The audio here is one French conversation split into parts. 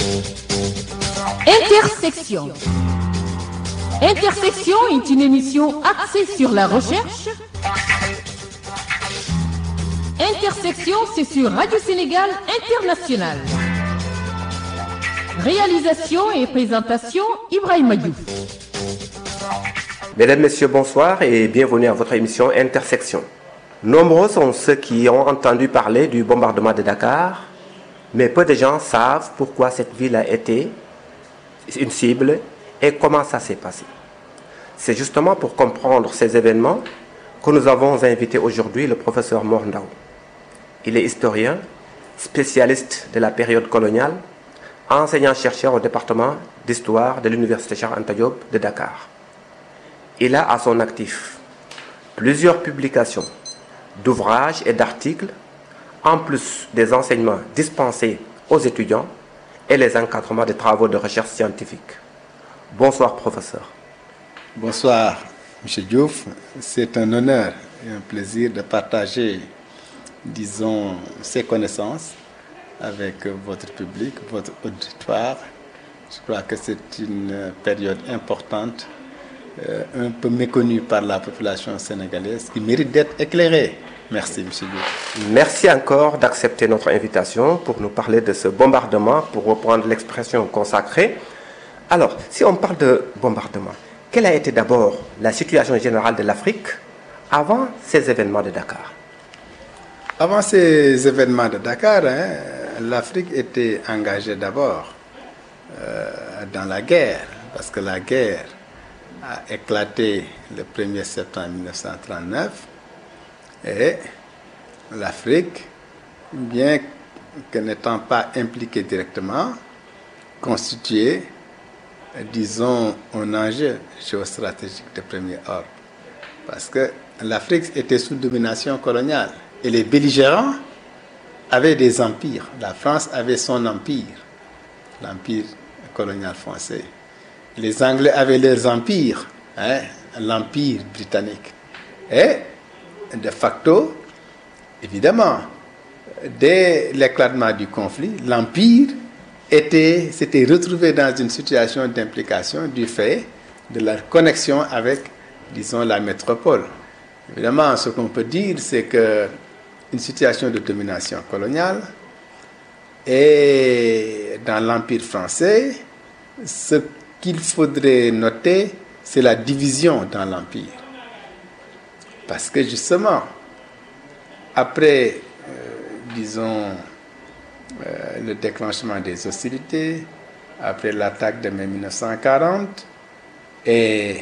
Intersection. Intersection est une émission axée sur la recherche. Intersection, c'est sur Radio Sénégal International. Réalisation et présentation, Ibrahima Diouf. Mesdames, Messieurs, bonsoir et bienvenue à votre émission Intersection. Nombreux sont ceux qui ont entendu parler du bombardement de Dakar, mais peu de gens savent pourquoi cette ville a été une cible et comment ça s'est passé. C'est justement pour comprendre ces événements que nous avons invité aujourd'hui le professeur Mor Ndao. Il est historien, spécialiste de la période coloniale, enseignant-chercheur au département d'histoire de l'Université Cheikh Anta Diop de Dakar. Il a à son actif plusieurs publications d'ouvrages et d'articles, en plus des enseignements dispensés aux étudiants et les encadrements de travaux de recherche scientifique. Bonsoir, professeur. Bonsoir, M. Diouf. C'est un honneur et un plaisir de partager, disons, ces connaissances avec votre public, votre auditoire. Je crois que c'est une période importante, un peu méconnue par la population sénégalaise, qui mérite d'être éclairée. Merci, M. Diouf. Merci encore d'accepter notre invitation pour nous parler de ce bombardement, pour reprendre l'expression consacrée. Alors, si on parle de bombardement, quelle a été d'abord la situation générale de l'Afrique avant ces événements de Dakar? Avant ces événements de Dakar, l'Afrique était engagée d'abord dans la guerre, parce que la guerre a éclaté le 1er septembre 1939 et l'Afrique, bien que n'étant pas impliquée directement, constituait, disons, un enjeu géostratégique de premier ordre. Parce que l'Afrique était sous domination coloniale et les belligérants avaient des empires. La France avait son empire, l'empire colonial français. Les Anglais avaient leurs empires, l'empire britannique. Et, de facto, évidemment, dès l'éclatement du conflit, l'empire s'était retrouvé dans une situation d'implication du fait de la connexion avec, disons, la métropole. Évidemment, ce qu'on peut dire, c'est qu'une situation de domination coloniale et dans l'Empire français, ce qu'il faudrait noter, c'est la division dans l'Empire. Parce que justement, après, disons, le déclenchement des hostilités, après l'attaque de mai 1940 et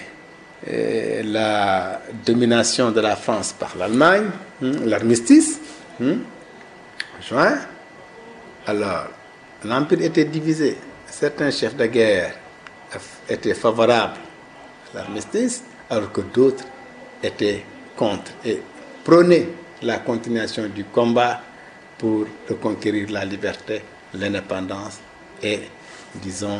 la domination de la France par l'Allemagne, l'armistice, en juin, alors l'Empire était divisé. Certains chefs de guerre étaient favorables à l'armistice, alors que d'autres étaient contre et prônaient la continuation du combat pour reconquérir la liberté, l'indépendance et, disons,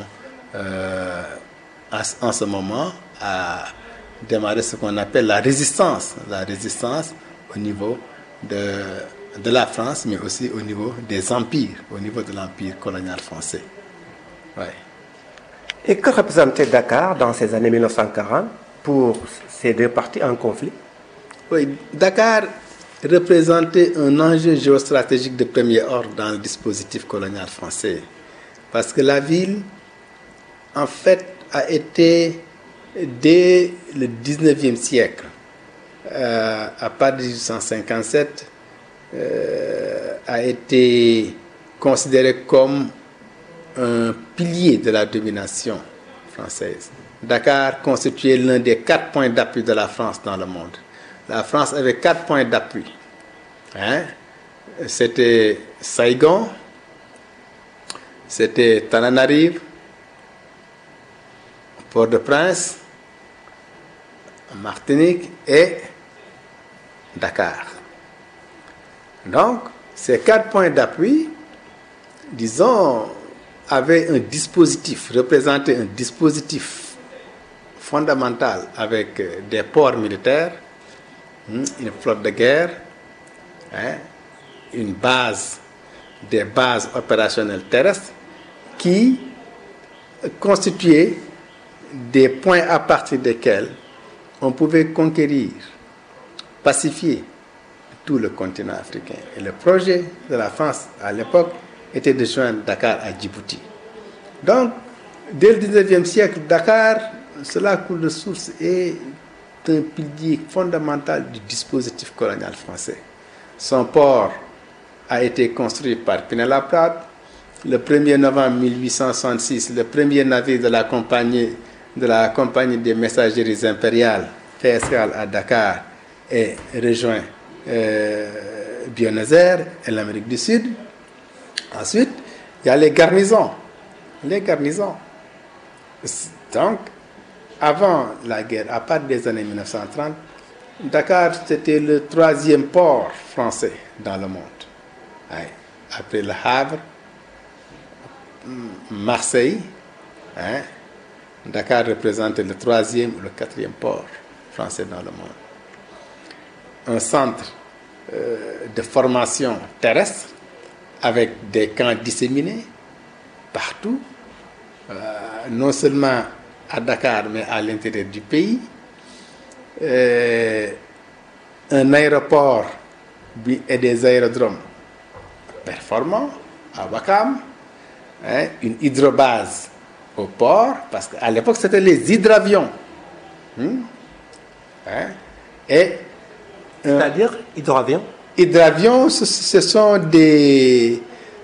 en ce moment, à démarrer ce qu'on appelle la résistance au niveau de la France, mais aussi au niveau des empires, au niveau de l'empire colonial français. Ouais. Et que représentait Dakar dans ces années 1940 pour ces deux parties en conflit? Oui, Dakar représentait un enjeu géostratégique de premier ordre dans le dispositif colonial français. Parce que la ville, en fait, a été, dès le 19e siècle, à partir de 1857, a été considérée comme un pilier de la domination française. Dakar constituait l'un des 4 points d'appui de la France dans le monde. La France avait 4 points d'appui. C'était Saigon, c'était Tananarive, Port-au-Prince, Martinique et Dakar. Donc, ces 4 points d'appui, disons, avaient un dispositif, représentaient un dispositif fondamental avec des ports militaires, une flotte de guerre, des bases opérationnelles terrestres qui constituaient des points à partir desquels on pouvait conquérir, pacifier tout le continent africain. Et le projet de la France à l'époque était de joindre Dakar à Djibouti. Donc, dès le 19e siècle, Dakar, cela coule de source, est un pilier fondamental du dispositif colonial français. Son port a été construit par Pinet-Laprade. Le 1er novembre 1866, le premier navire de la compagnie des messageries impériales fait escale à Dakar et rejoint Buenos Aires et l'Amérique du Sud. Ensuite, il y a les garnisons. Donc, avant la guerre, à partir des années 1930, Dakar, c'était le 3e port français dans le monde. Ouais. Après le Havre, Marseille, Dakar représentait le 3e ou le 4e port français dans le monde. Un centre de formation terrestre avec des camps disséminés partout, non seulement à Dakar, mais à l'intérieur du pays. Un aéroport et des aérodromes performants à Ouakam, une hydrobase au port, parce qu'à l'époque c'était les hydravions. C'est-à-dire hydravions? Hydravions, ce sont des,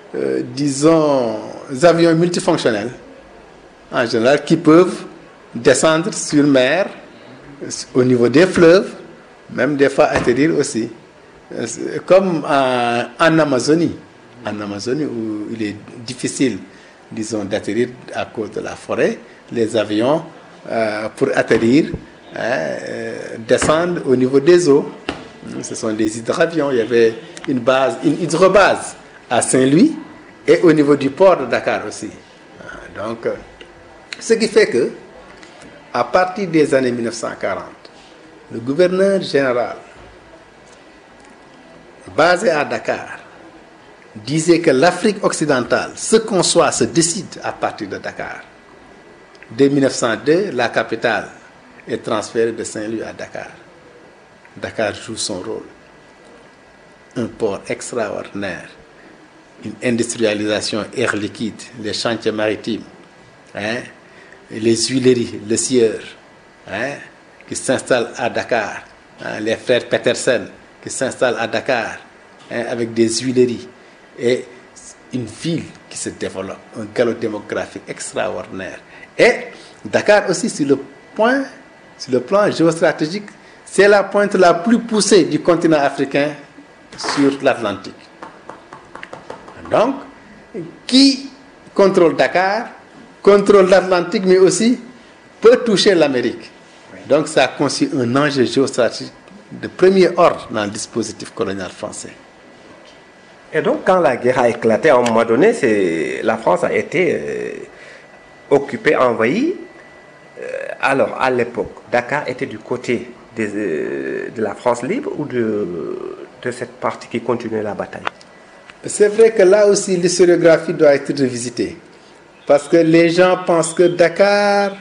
avions multifonctionnels, en général, qui peuvent descendre sur mer, au niveau des fleuves, même des fois atterrir aussi. Comme en Amazonie. En Amazonie, où il est difficile, disons, d'atterrir à cause de la forêt, les avions, pour atterrir, descendent au niveau des eaux. Ce sont des hydravions. Il y avait une hydrobase à Saint-Louis et au niveau du port de Dakar aussi. Donc, ce qui fait que, à partir des années 1940, le gouverneur général, basé à Dakar, disait que l'Afrique occidentale se conçoit, se décide à partir de Dakar. Dès 1902, la capitale est transférée de Saint-Louis à Dakar. Dakar joue son rôle. Un port extraordinaire, une industrialisation air liquide, les chantiers maritimes, les huileries, le sieur, qui s'installent à Dakar, les frères Petersen qui s'installent à Dakar, avec des huileries, et une ville qui se développe, un galop démographique extraordinaire. Et Dakar aussi, sur le plan géostratégique, c'est la pointe la plus poussée du continent africain sur l'Atlantique. Donc, qui contrôle Dakar, contrôle l'Atlantique, mais aussi peut toucher l'Amérique. Donc, ça constitue un enjeu géostratégique de premier ordre dans le dispositif colonial français. Et donc, quand la guerre a éclaté, à un moment donné, la France a été occupée, envahie. Alors, à l'époque, Dakar était du côté de la France libre ou de cette partie qui continuait la bataille? C'est vrai que là aussi, l'historiographie doit être revisitée. Parce que les gens pensent que Dakar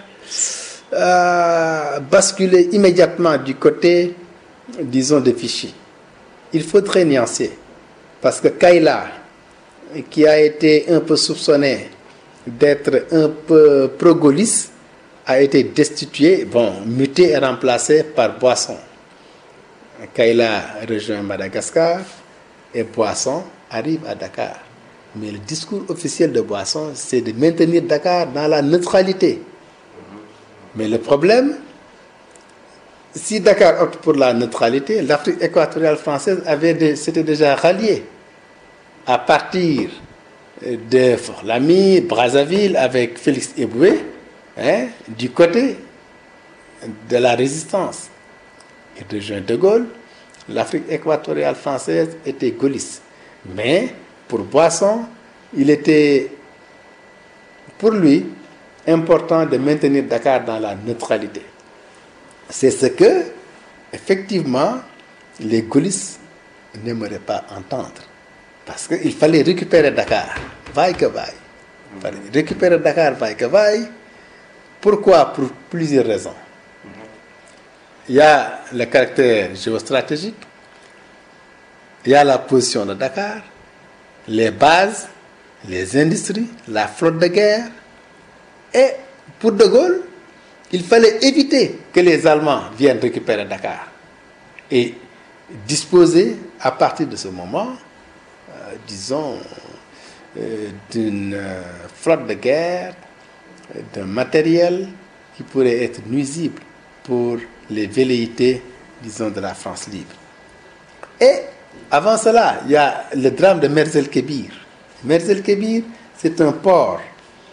a basculé immédiatement du côté, disons, de Vichy. Il faudrait nuancer. Parce que Kaila, qui a été un peu soupçonné d'être un peu pro-gaulliste, a été destitué, muté et remplacé par Boisson. Kaila rejoint Madagascar et Boisson arrive à Dakar. Mais le discours officiel de Boisson, c'est de maintenir Dakar dans la neutralité. Mais le problème, si Dakar opte pour la neutralité, l'Afrique équatoriale française s'était déjà ralliée à partir de Fort-Lamy, Brazzaville, avec Félix Éboué, du côté de la résistance. Il rejoint De Gaulle. L'Afrique équatoriale française était gaulliste. Mais pour Boisson, il était, pour lui, important de maintenir Dakar dans la neutralité. C'est ce que, effectivement, les gaullistes n'aimeraient pas entendre. Parce qu'il fallait récupérer Dakar, vaille que vaille. Récupérer Dakar, vaille que vaille. Pourquoi? Pour plusieurs raisons. Il y a le caractère géostratégique, il y a la position de Dakar, les bases, les industries, la flotte de guerre. Et pour De Gaulle, il fallait éviter que les Allemands viennent récupérer Dakar et disposer à partir de ce moment, disons, d'une flotte de guerre, d'un matériel qui pourrait être nuisible pour les velléités, disons, de la France libre. Et avant cela, il y a le drame de Merz-el-Kébir. Merz-el-Kébir, c'est un port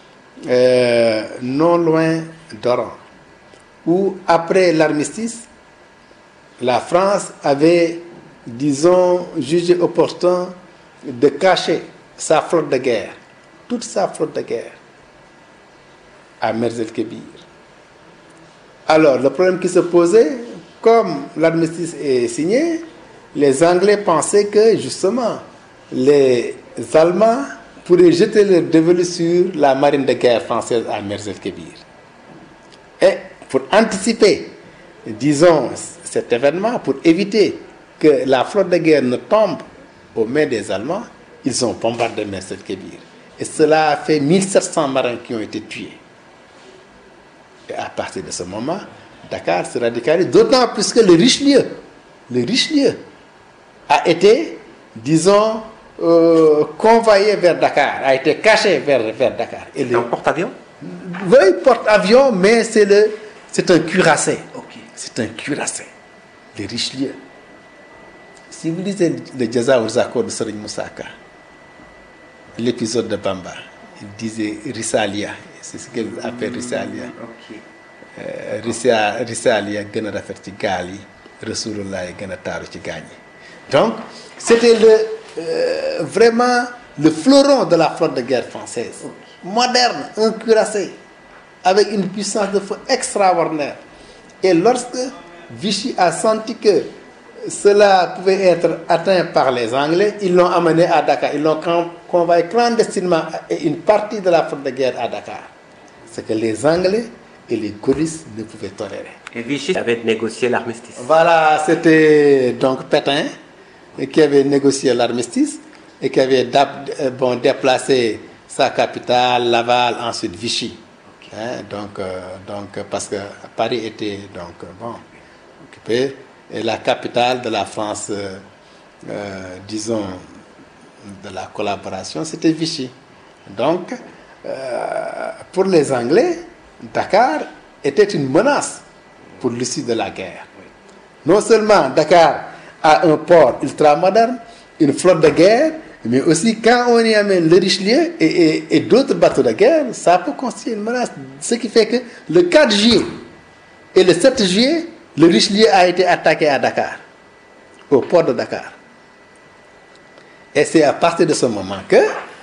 non loin d'Oran, où après l'armistice, la France avait, disons, jugé opportun de cacher sa flotte de guerre, toute sa flotte de guerre, à Merz-el-Kébir. Alors, le problème qui se posait, comme l'armistice est signé, les Anglais pensaient que, justement, les Allemands pourraient jeter leur dévolu sur la marine de guerre française à Merz-el-Kébir. Et pour anticiper, disons, cet événement, pour éviter que la flotte de guerre ne tombe aux mains des Allemands, ils ont bombardé Merz-el-Kébir. Et cela a fait 1700 marins qui ont été tués. Et à partir de ce moment, Dakar se radicalise, d'autant plus que le Richelieu a été, disons, convoyé vers Dakar, a été caché vers Dakar. Et c'est un porte-avions? Oui, porte-avions, mais c'est un cuirassé. Okay. C'est un cuirassé, le Richelieu. Si vous lisez le Jaza aux accords de Serigne Moussaka, l'épisode de Bamba, il disait Rissalia, c'est ce qu'il appelle Rissalia. Rissalia gën a rafet ci gaal yi, Rasulullah gën a taaru ci gaañ yi. Donc, c'était vraiment le fleuron de la flotte de guerre française, moderne, un cuirassé, avec une puissance de feu extraordinaire. Et lorsque Vichy a senti que cela pouvait être atteint par les Anglais, ils l'ont amené à Dakar. Ils l'ont convoyé clandestinement et une partie de la flotte de guerre à Dakar. C'est que les Anglais et les gaullistes ne pouvaient tolérer. Et Vichy avait négocié l'armistice. Voilà, c'était donc Pétain qui avait négocié l'armistice et qui avait déplacé sa capitale, Laval, ensuite Vichy. Okay. Hein, donc, parce que Paris était occupé. Et la capitale de la France, disons, de la collaboration, c'était Vichy. Donc, pour les Anglais, Dakar était une menace pour l'issue de la guerre. Non seulement Dakar a un port ultramoderne, une flotte de guerre, mais aussi quand on y amène le Richelieu et d'autres bateaux de guerre, ça peut constituer une menace. Ce qui fait que le 4 juillet et le 7 juillet, le Richelieu a été attaqué à Dakar, au port de Dakar. Et c'est à partir de ce moment que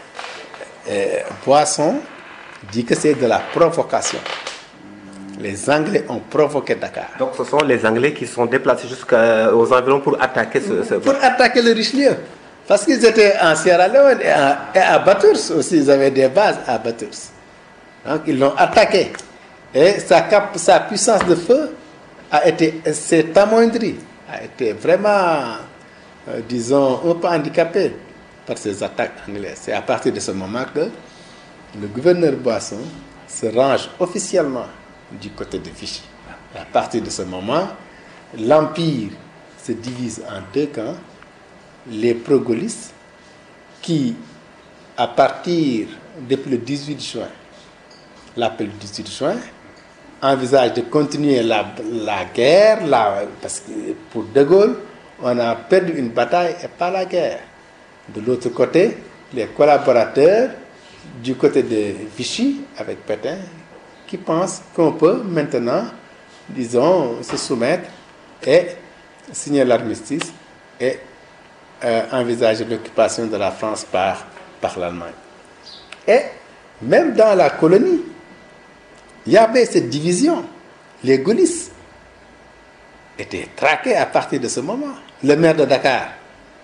Boisson dit que c'est de la provocation. Les Anglais ont provoqué Dakar. Donc ce sont les Anglais qui sont déplacés jusqu'aux environs pour attaquer Pour attaquer le Richelieu. Parce qu'ils étaient en Sierra Leone et à Bathurst aussi, ils avaient des bases à Bathurst. Donc ils l'ont attaqué. Et sa puissance de feu s'est amoindrie, a été vraiment, disons, un peu handicapé par ces attaques anglaises. C'est à partir de ce moment que le gouverneur Boisson se range officiellement du côté de Vichy. À partir de ce moment, l'Empire se divise en deux camps. Les pro-gaullistes qui, à partir depuis le 18 juin, l'appel du 18 juin, envisagent de continuer la guerre, parce que pour De Gaulle, on a perdu une bataille et pas la guerre. De l'autre côté, les collaborateurs du côté de Vichy, avec Pétain, qui pensent qu'on peut maintenant, disons, se soumettre et signer l'armistice et envisager l'occupation de la France par l'Allemagne. Et même dans la colonie, il y avait cette division. Les gaullistes étaient traqués à partir de ce moment. Le maire de Dakar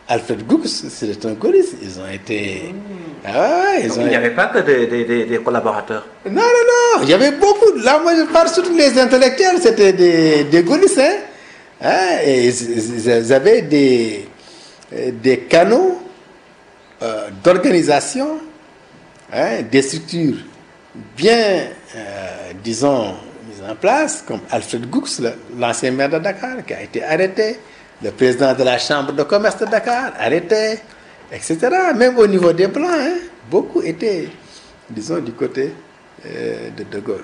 Alfred Goux, c'était un gaulliste. Ils ont été... Il n'y avait pas que des collaborateurs. Non. Il y avait beaucoup. Là, moi, je parle surtout les intellectuels. C'était des gaullistes. Et ils avaient des canaux d'organisation, des structures bien, disons, mises en place, comme Alfred Goux, l'ancien maire de Dakar, qui a été arrêté, le président de la Chambre de commerce de Dakar, arrêté, etc. Même au niveau des Blancs, beaucoup étaient, disons, du côté de Gaulle.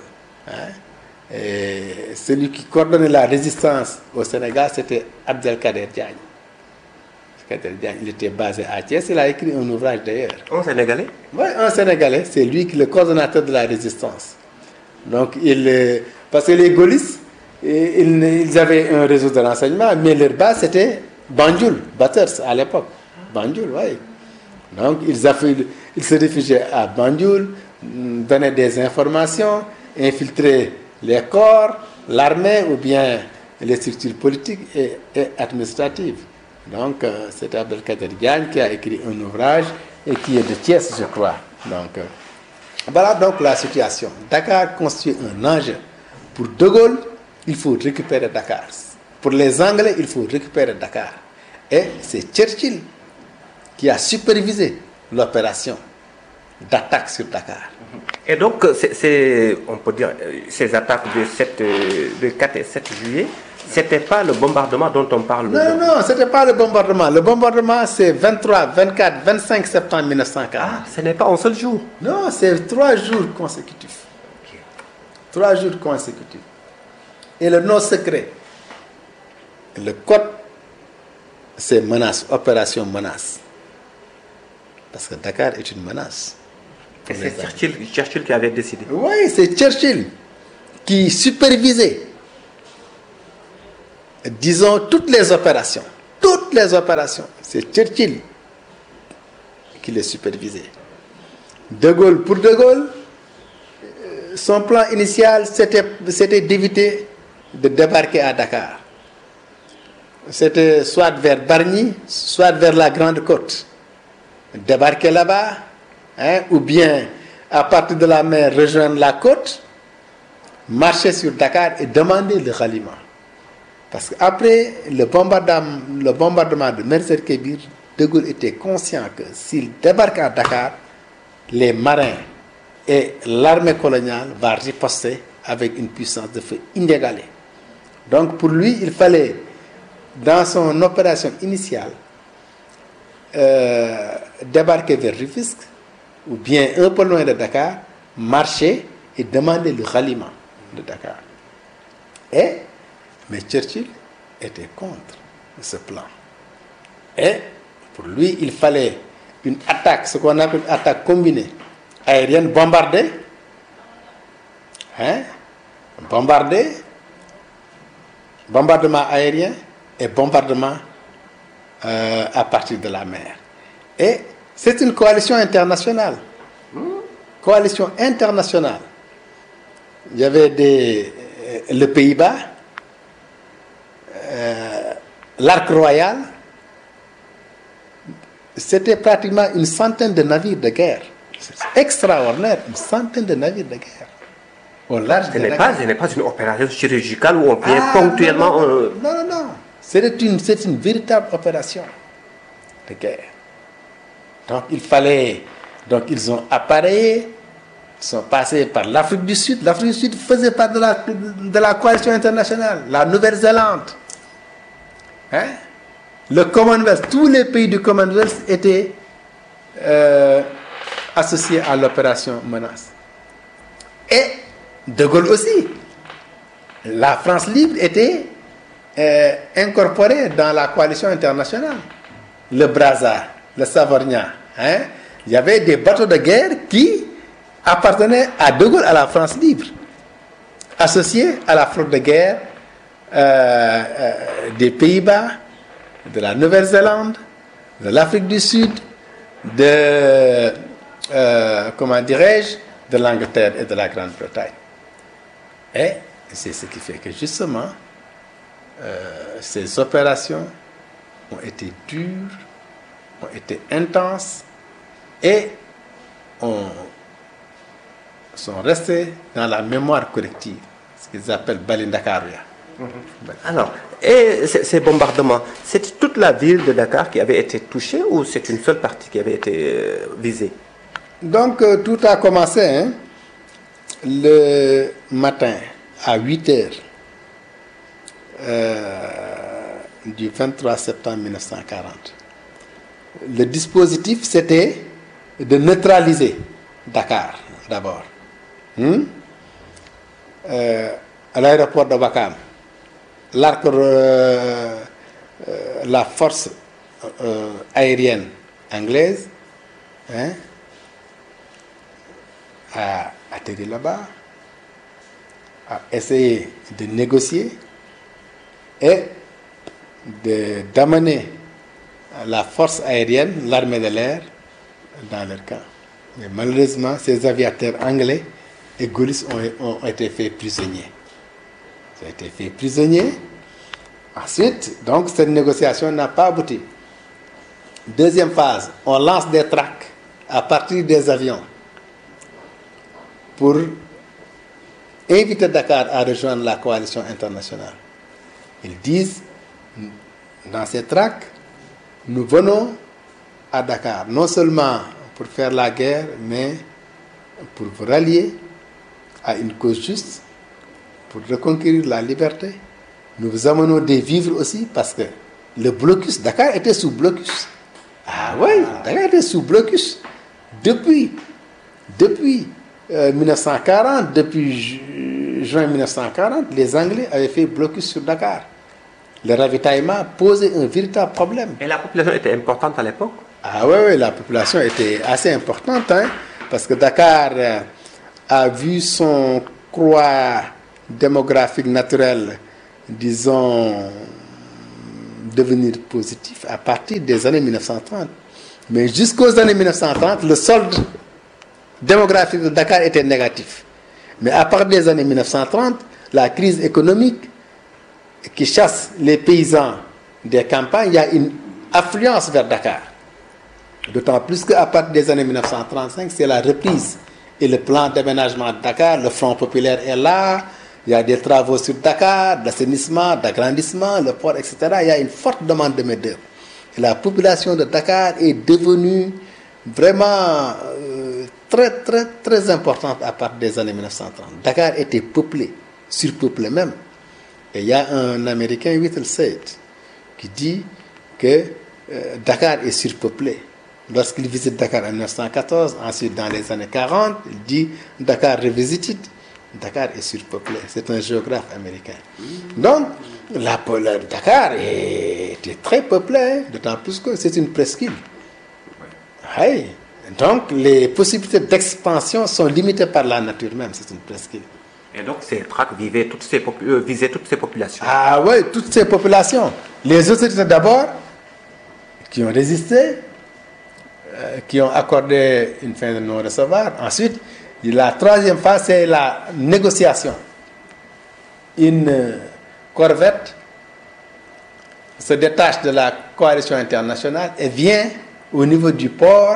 Et celui qui coordonnait la résistance au Sénégal, c'était Abdelkader Diagne. Il était basé à Thiès, il a écrit un ouvrage d'ailleurs. Un Sénégalais? Oui, un Sénégalais, c'est lui qui est le coordonnateur de la résistance. Donc, parce que les gaullistes, ils avaient un réseau de renseignement, mais leur base c'était Banjul, Batters à l'époque. Banjul, oui. Donc, ils se réfugiaient à Banjul, donnaient des informations, infiltraient les corps, l'armée ou bien les structures politiques et administratives. Donc, c'est Abdelkader Diagne qui a écrit un ouvrage et qui est de Thiès, je crois. Donc, voilà donc la situation. Dakar constitue un enjeu. Pour De Gaulle, il faut récupérer Dakar. Pour les Anglais, il faut récupérer Dakar. Et c'est Churchill qui a supervisé l'opération d'attaque sur Dakar. Et donc, on peut dire, ces attaques de 4 et 7 juillet, ce n'était pas le bombardement dont on parle aujourd'hui. Non, ce n'était pas le bombardement. Le bombardement, c'est 23, 24, 25 septembre 1940. Ah, ce n'est pas un seul jour. Non, c'est 3 jours consécutifs. 3 jours consécutifs. Et le nom secret, le code, c'est menace, opération menace. Parce que Dakar est une menace. Et c'est Churchill qui avait décidé. Oui, c'est Churchill qui supervisait, disons, toutes les opérations. Toutes les opérations. C'est Churchill qui les supervisait. De Gaulle, pour De Gaulle, son plan initial, c'était d'éviter de débarquer à Dakar. C'était soit vers Bargny, soit vers la Grande Côte. Débarquer là-bas, ou bien à partir de la mer rejoindre la côte, marcher sur Dakar et demander le ralliement. Parce qu'après le bombardement de Mercer Kébir, De Gaulle était conscient que s'il débarque à Dakar, les marins et l'armée coloniale vont riposter avec une puissance de feu inégalée. Donc pour lui, il fallait, dans son opération initiale, débarquer vers Rufisque, ou bien un peu loin de Dakar, marcher et demander le ralliement de Dakar. Mais Churchill était contre ce plan. Et pour lui, il fallait une attaque, ce qu'on appelle une attaque combinée, aérienne bombardée, bombardement aérien et bombardement à partir de la mer. Et c'est une coalition internationale. Coalition internationale. Il y avait le Pays-Bas, l'Arc Royal. C'était pratiquement une centaine de navires de guerre. C'est extraordinaire, une centaine de navires de guerre. Au large Ce n'est pas une opération chirurgicale où on vient ponctuellement... Non. C'est une véritable opération de guerre. Donc ils ont appareillé, ils sont passés par l'Afrique du Sud. L'Afrique du Sud faisait partie de la coalition internationale, la Nouvelle-Zélande. Le Commonwealth, tous les pays du Commonwealth étaient associés à l'opération menace. Et De Gaulle aussi. La France libre était incorporée dans la coalition internationale. Le Brazza, le Savorgnan. Il y avait des bateaux de guerre qui appartenaient à De Gaulle, à la France libre, associés à la flotte de guerre des Pays-Bas, de la Nouvelle-Zélande, de l'Afrique du Sud, de l'Angleterre et de la Grande-Bretagne. Et c'est ce qui fait que justement, ces opérations ont été dures ont été intenses et sont restés dans la mémoire collective, ce qu'ils appellent Balindakaruya. Alors, et ces bombardements, c'est toute la ville de Dakar qui avait été touchée ou c'est une seule partie qui avait été visée? Donc, tout a commencé le matin à 8 heures du 23 septembre 1940. Le dispositif, c'était de neutraliser Dakar d'abord. À l'aéroport de Ouakam, la force aérienne anglaise a atterri là-bas, a essayé de négocier et d'amener la force aérienne, l'armée de l'air, dans leur camp. Mais malheureusement, ces aviateurs anglais et gaullistes ont été faits prisonniers. Ils ont été faits prisonniers. Ensuite, donc, cette négociation n'a pas abouti. Deuxième phase, on lance des tracts à partir des avions pour inviter Dakar à rejoindre la coalition internationale. Ils disent, dans ces tracts, nous venons à Dakar, non seulement pour faire la guerre, mais pour vous rallier à une cause juste, pour reconquérir la liberté. Nous vous amenons des vivres aussi, parce que le blocus, Dakar était sous blocus. Ah oui, Dakar était sous blocus. Depuis 1940, depuis juin 1940, les Anglais avaient fait blocus sur Dakar. Le ravitaillement posait un véritable problème. Et la population était importante à l'époque? Ah oui, la population était assez importante, parce que Dakar a vu son croît démographique naturel, disons, devenir positif à partir des années 1930. Mais jusqu'aux années 1930, le solde démographique de Dakar était négatif. Mais à partir des années 1930, la crise économique qui chasse les paysans des campagnes, il y a une affluence vers Dakar. D'autant plus qu'à partir des années 1935, c'est la reprise. Et le plan d'aménagement de Dakar, le Front populaire est là, il y a des travaux sur Dakar, d'assainissement, d'agrandissement, le port, etc. Il y a une forte demande de main-d'œuvre. Et la population de Dakar est devenue vraiment très, très, très importante à partir des années 1930. Dakar était peuplé, surpeuplé même. Et il y a un Américain, Whittlesey, qui dit que Dakar est surpeuplé. Lorsqu'il visite Dakar en 1914, ensuite dans les années 40, il dit Dakar revisited, Dakar est surpeuplé. C'est un géographe américain. Donc, Dakar était très peuplé, d'autant plus que c'est une presqu'île. Oui. Donc, les possibilités d'expansion sont limitées par la nature même, c'est une presqu'île. Et donc ces tracts visaient toutes ces populations? Ah oui, toutes ces populations. Les autorités d'abord, qui ont résisté, qui ont accordé une fin de non-recevoir. Ensuite, la troisième phase, c'est la négociation. Une corvette se détache de la coalition internationale et vient au niveau du port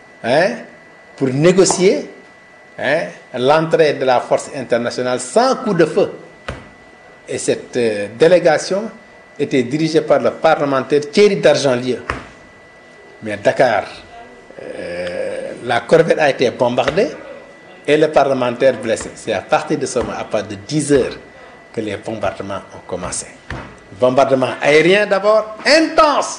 pour négocier l'entrée de la force internationale sans coup de feu. Et cette délégation était dirigée par le parlementaire Thierry Dargenlieu. Mais Dakar, la corvette a été bombardée et le parlementaire blessé. C'est à partir de ce moment, à partir de 10 heures, que les bombardements ont commencé. Bombardement aérien d'abord, intense.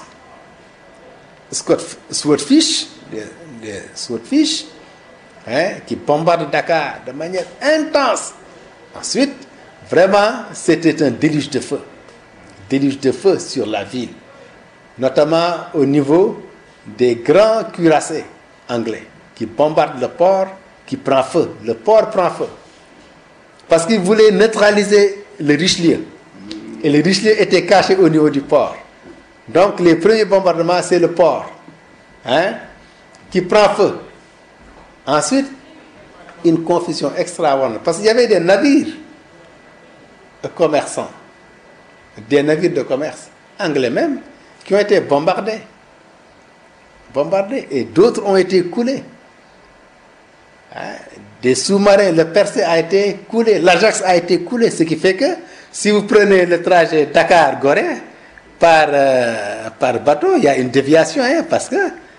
Swordfish, des Swordfish, qui bombardent Dakar de manière intense. Ensuite, vraiment, c'était un déluge de feu. Déluge de feu sur la ville. Notamment au niveau des grands cuirassés anglais qui bombardent le port, qui prend feu. Le port prend feu. Parce qu'ils voulaient neutraliser le Richelieu. Et le Richelieu était caché au niveau du port. Donc les premiers bombardements, c'est le port qui prend feu. Ensuite, une confusion extraordinaire. Parce qu'il y avait des navires commerçants, des navires de commerce, anglais même, qui ont été bombardés. bombardés et d'autres ont été coulés. Hein? Des sous-marins, le Percé a été coulé, l'Ajax a été coulé, ce qui fait que si vous prenez le trajet Dakar-Gorée par bateau, il y a une déviation, hein, parce que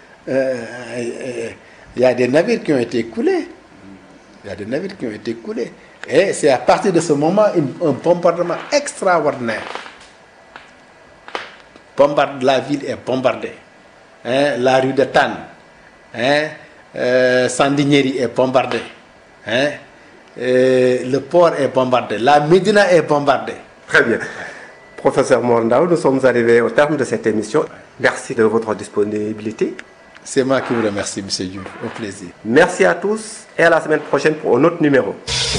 il y a des navires qui ont été coulés. Il y a des navires qui ont été coulés. Et c'est à partir de ce moment un bombardement extraordinaire. La ville est bombardée. Hein, la rue de Tannes, hein, Sandiniéry est bombardée. Hein, le port est bombardé. La Médina est bombardée. Très bien. Professeur Mor Ndao, nous sommes arrivés au terme de cette émission. Merci de votre disponibilité. C'est moi qui vous remercie, M. Diouf. Au plaisir. Merci à tous et à la semaine prochaine pour un autre numéro.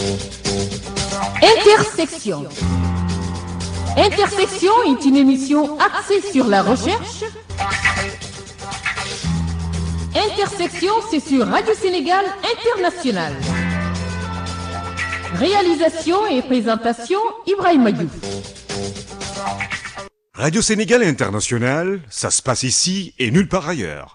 Intersection. Intersection est une émission axée sur la recherche. Intersection, c'est sur Radio Sénégal International. Réalisation et présentation, Ibrahima Diouf. Radio Sénégal International, ça se passe ici et nulle part ailleurs.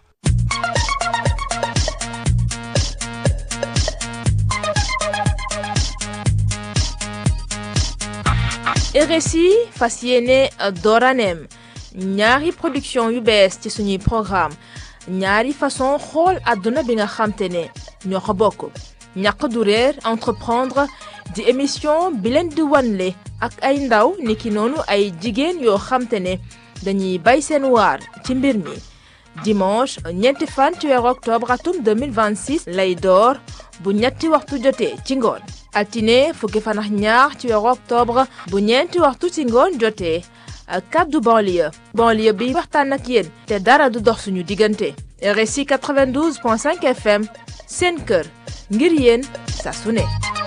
RSI fas yéene dooraneem ñaari production yu bees ci suñuy programme ñaari façon xool àdduna bi nga xamte ne ñoo ko bokk ñàq du réer entreprendre di émission bi leen di wanle ak ay ndaw niki noonu ay jigéen yoo xamte ne dañuy bay seen waar ci mbir mi dimanche ñeenti fan ci weeru octobre atum 2026 lay door bu ñetti waxtu jotee ci ngoon altine fukki fan ak ñaar ci weeru octobre bu ñeenti waxtu ci ngoon jotee kaddu banlieue bi waxtaan ak yéen te dara du dox suñu diggante RSI 92.5 FM seen kër ngir yéen saa su ne